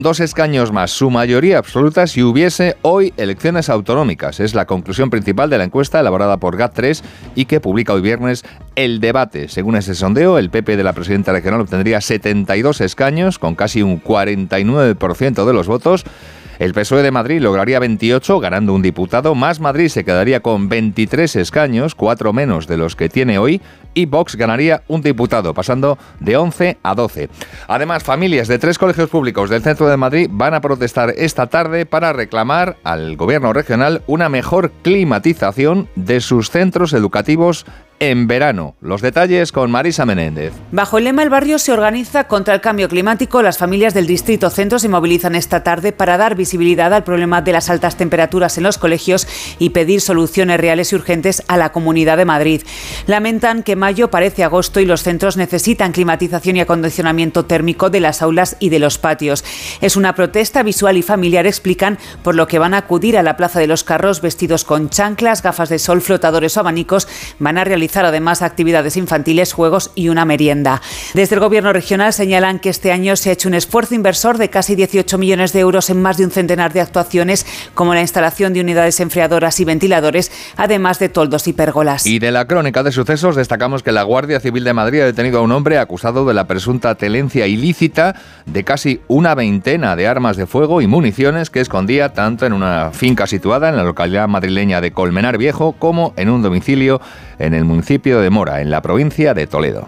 2 escaños más, su mayoría absoluta si hubiese hoy elecciones autonómicas. Es la conclusión principal de la encuesta elaborada por GAT3 y que publica hoy viernes El Debate. Según ese sondeo, el PP de la presidenta regional obtendría 72 escaños, con casi un 49% de los votos. El PSOE de Madrid lograría 28, ganando un diputado, más Madrid se quedaría con 23 escaños, 4 menos de los que tiene hoy, y Vox ganaría un diputado, pasando de 11 a 12. Además, familias de 3 colegios públicos del centro de Madrid van a protestar esta tarde para reclamar al gobierno regional una mejor climatización de sus centros educativos en verano. Los detalles con Marisa Menéndez. Bajo el lema El barrio se organiza contra el cambio climático, las familias del Distrito Centro se movilizan esta tarde para dar visibilidad al problema de las altas temperaturas en los colegios y pedir soluciones reales y urgentes a la Comunidad de Madrid. Lamentan que mayo parece agosto y los centros necesitan climatización y acondicionamiento térmico de las aulas y de los patios. Es una protesta visual y familiar, explican, por lo que van a acudir a la Plaza de los Carros vestidos con chanclas, gafas de sol, flotadores o abanicos. Van a realizar además actividades infantiles, juegos y una merienda. Desde el Gobierno regional señalan que este año se ha hecho un esfuerzo inversor de casi 18 millones de euros en más de un centenar de actuaciones, como la instalación de unidades enfriadoras y ventiladores, además de toldos y pérgolas. Y de la crónica de sucesos destacamos que la Guardia Civil de Madrid ha detenido a un hombre acusado de la presunta tenencia ilícita de casi una veintena de armas de fuego y municiones que escondía tanto en una finca situada en la localidad madrileña de Colmenar Viejo como en un domicilio en el municipio de Mora, en la provincia de Toledo.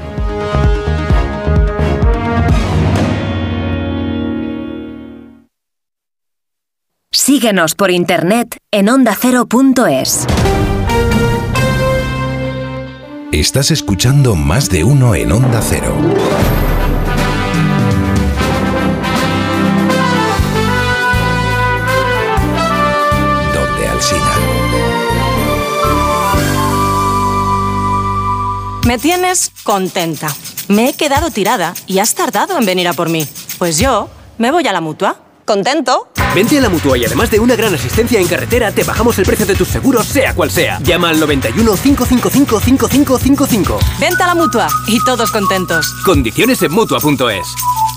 Síguenos por internet en ondacero.es. Estás escuchando Más de Uno en Onda Cero. Donde Alsina. Me tienes contenta. Me he quedado tirada y has tardado en venir a por mí. Pues yo me voy a la Mutua. ¿Contento? Vente a la Mutua y además de una gran asistencia en carretera, te bajamos el precio de tus seguros, sea cual sea. Llama al 91 555 5555. Vente a la Mutua y todos contentos. Condiciones en Mutua.es.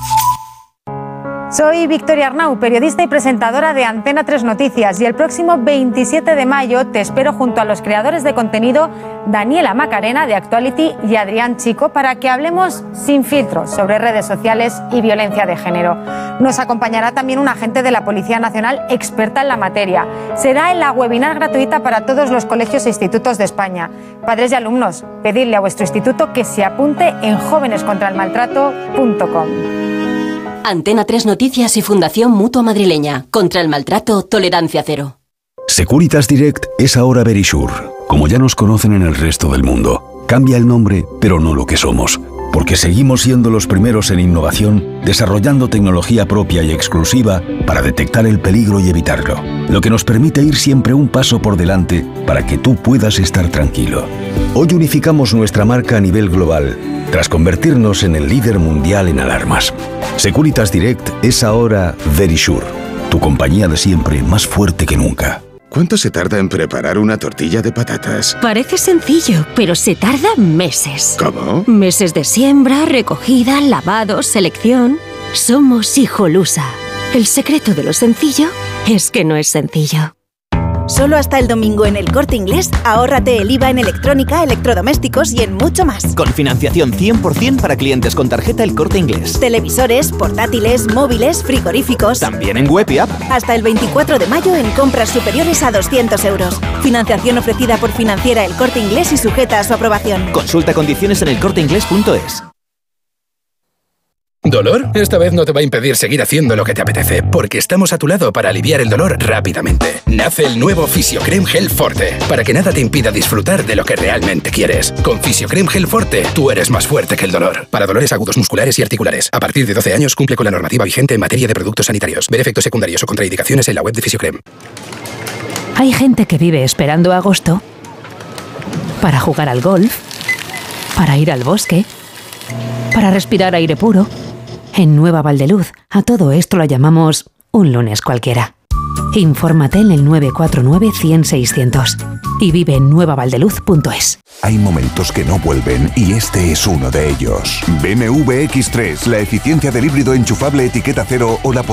Soy Victoria Arnau, periodista y presentadora de Antena 3 Noticias, y el próximo 27 de mayo te espero junto a los creadores de contenido Daniela Macarena de Actuality y Adrián Chico para que hablemos sin filtros sobre redes sociales y violencia de género. Nos acompañará también un agente de la Policía Nacional experta en la materia. Será en la webinar gratuita para todos los colegios e institutos de España. Padres y alumnos, pedidle a vuestro instituto que se apunte en jovenescontraelmaltrato.com. Antena 3 Noticias y Fundación Mutua Madrileña. Contra el maltrato, tolerancia cero. Securitas Direct es ahora Verisure, como ya nos conocen en el resto del mundo. Cambia el nombre, pero no lo que somos, porque seguimos siendo los primeros en innovación, desarrollando tecnología propia y exclusiva para detectar el peligro y evitarlo, lo que nos permite ir siempre un paso por delante para que tú puedas estar tranquilo. Hoy unificamos nuestra marca a nivel global, tras convertirnos en el líder mundial en alarmas. Securitas Direct es ahora Verisure, tu compañía de siempre más fuerte que nunca. ¿Cuánto se tarda en preparar una tortilla de patatas? Parece sencillo, pero se tarda meses. ¿Cómo? Meses de siembra, recogida, lavado, selección. Somos Hijolusa. El secreto de lo sencillo es que no es sencillo. Solo hasta el domingo en El Corte Inglés, ahórrate el IVA en electrónica, electrodomésticos y en mucho más. Con financiación 100% para clientes con tarjeta El Corte Inglés. Televisores, portátiles, móviles, frigoríficos. También en web y app. Hasta el 24 de mayo en compras superiores a 200 euros. Financiación ofrecida por Financiera El Corte Inglés y sujeta a su aprobación. Consulta condiciones en elcorteinglés.es. ¿Dolor? Esta vez no te va a impedir seguir haciendo lo que te apetece, porque estamos a tu lado para aliviar el dolor rápidamente. Nace el nuevo Fisiocrem Gel Forte, para que nada te impida disfrutar de lo que realmente quieres. Con Fisiocrem Gel Forte, tú eres más fuerte que el dolor. Para dolores agudos musculares y articulares. A partir de 12 años cumple con la normativa vigente en materia de productos sanitarios. Ver efectos secundarios o contraindicaciones en la web de Fisiocrem. Hay gente que vive esperando agosto para jugar al golf, para ir al bosque, para respirar aire puro. En Nueva Valdeluz, a todo esto lo llamamos un lunes cualquiera. Infórmate en el 949-100-600 y vive en nuevavaldeluz.es. Hay momentos que no vuelven y este es uno de ellos. BMW X3, la eficiencia del híbrido enchufable etiqueta cero o la